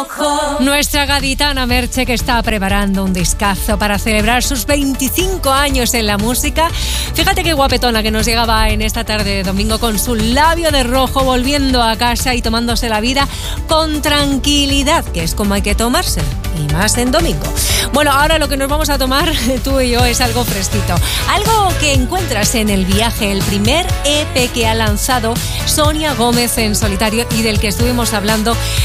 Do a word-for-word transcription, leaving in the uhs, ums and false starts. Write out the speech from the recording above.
Nuestra gaditana Merche, que está preparando un discazo para celebrar sus veinticinco años en la música. Fíjate qué guapetona que nos llegaba en esta tarde de domingo con su labio de rojo, volviendo a casa y tomándose la vida con tranquilidad, que es como hay que tomársela, y más en domingo. Bueno, ahora lo que nos vamos a tomar tú y yo es algo fresquito, algo que encuentras en El Viaje, el primer E P que ha lanzado Sonia Gómez en solitario y del que estuvimos hablando